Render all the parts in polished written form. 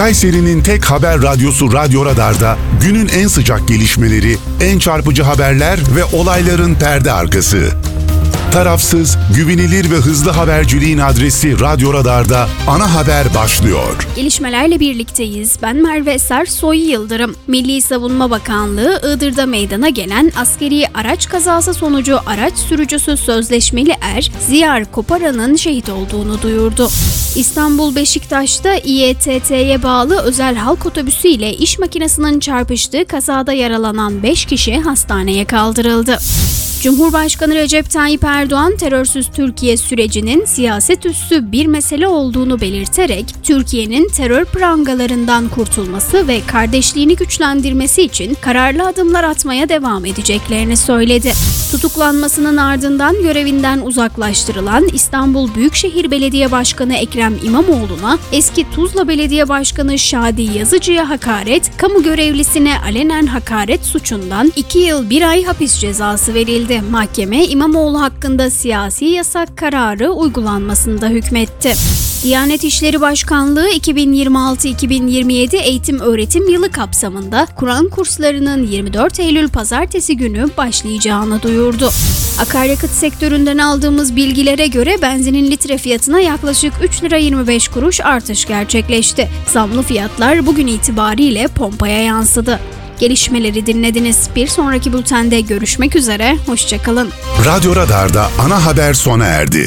Kayseri'nin tek haber radyosu Radyo Radar'da günün en sıcak gelişmeleri, en çarpıcı haberler ve olayların perde arkası. Tarafsız, güvenilir ve hızlı haberciliğin adresi Radyo Radar'da ana haber başlıyor. Gelişmelerle birlikteyiz. Ben Merve Sersoy Yıldırım. Milli Savunma Bakanlığı, Iğdır'da meydana gelen askeri araç kazası sonucu araç sürücüsü sözleşmeli Ziyar Koparan'ın şehit olduğunu duyurdu. İstanbul Beşiktaş'ta İETT'ye bağlı özel halk otobüsü ile iş makinesinin çarpıştığı kazada yaralanan 5 kişi hastaneye kaldırıldı. Cumhurbaşkanı Recep Tayyip Erdoğan, terörsüz Türkiye sürecinin siyaset üssü bir mesele olduğunu belirterek, Türkiye'nin terör prangalarından kurtulması ve kardeşliğini güçlendirmesi için kararlı adımlar atmaya devam edeceklerini söyledi. Tutuklanmasının ardından görevinden uzaklaştırılan İstanbul Büyükşehir Belediye Başkanı Ekrem İmamoğlu'na, eski Tuzla Belediye Başkanı Şadi Yazıcı'ya hakaret, kamu görevlisine alenen hakaret suçundan 2 yıl 1 ay hapis cezası verildi. Mahkeme, İmamoğlu hakkında siyasi yasak kararı uygulanmasında hükmetti. Diyanet İşleri Başkanlığı 2026-2027 eğitim öğretim yılı kapsamında Kur'an kurslarının 24 Eylül Pazartesi günü başlayacağını duyurdu. Akaryakıt sektöründen aldığımız bilgilere göre benzinin litre fiyatına yaklaşık 3 lira 25 kuruş artış gerçekleşti. Zamlı fiyatlar bugün itibariyle pompaya yansıdı. Gelişmeleri dinlediniz. Bir sonraki bültende görüşmek üzere. Hoşçakalın. Radyo Radar'da ana haber sona erdi.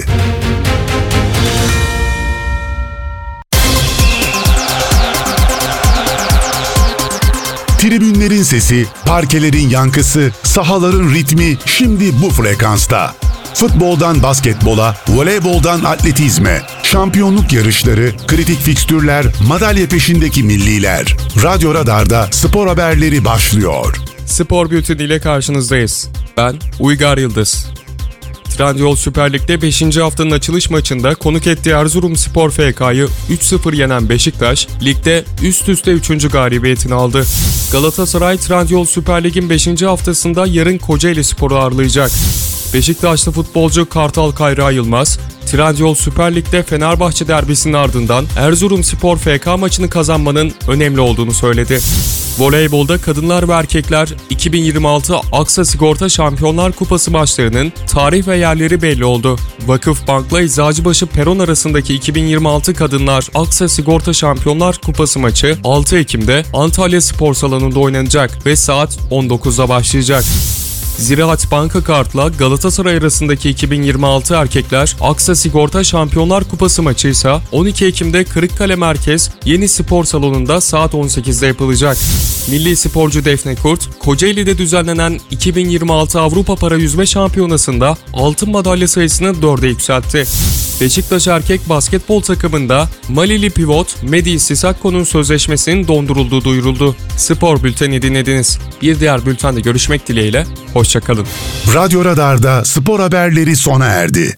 Tribünlerin sesi, parkelerin yankısı, sahaların ritmi şimdi bu frekansta. Futboldan basketbola, voleyboldan atletizme, şampiyonluk yarışları, kritik fikstürler, madalya peşindeki milliler. Radyo Radar'da spor haberleri başlıyor. Spor Bülteni ile karşınızdayız. Ben Uygar Yıldız. Trendyol Süper Lig'de 5. haftanın açılış maçında konuk ettiği Erzurumspor FK'yı 3-0 yenen Beşiktaş, ligde üst üste 3. galibiyetini aldı. Galatasaray, Trendyol Süper Lig'in 5. haftasında yarın Kocaelispor'u ağırlayacak. Beşiktaşlı futbolcu Kartal Kayra Yılmaz, Trendyol Süper Lig'de Fenerbahçe derbisinin ardından Erzurumspor FK maçını kazanmanın önemli olduğunu söyledi. Voleybolda kadınlar ve erkekler 2026 Aksa Sigorta Şampiyonlar Kupası maçlarının tarih ve yerleri belli oldu. Vakıfbank'la Eczacıbaşı Peron arasındaki 2026 Kadınlar Aksa Sigorta Şampiyonlar Kupası maçı 6 Ekim'de Antalya Spor Salonu'nda oynanacak ve saat 19'da başlayacak. Ziraat Banka Kart'la Galatasaray arasındaki 2026 Erkekler Aksa Sigorta Şampiyonlar Kupası maçı ise 12 Ekim'de Kırıkkale Merkez Yeni Spor Salonu'nda saat 18'de yapılacak. Milli sporcu Defne Kurt, Kocaeli'de düzenlenen 2026 Avrupa Para Yüzme Şampiyonası'nda altın madalya sayısını 4'e yükseltti. Beşiktaş erkek basketbol takımında Malili pivot Medi Sisakko'nun sözleşmesinin dondurulduğu duyuruldu. Spor Bülteni dinlediniz. Bir diğer bültende görüşmek dileğiyle, hoşçakalın. Radyo Radar'da spor haberleri sona erdi.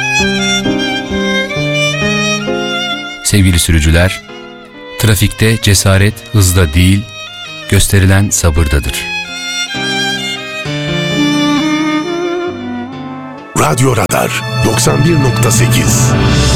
Sevgili sürücüler, trafikte cesaret hızda değil, gösterilen sabırdadır. Radyo Radar 91.8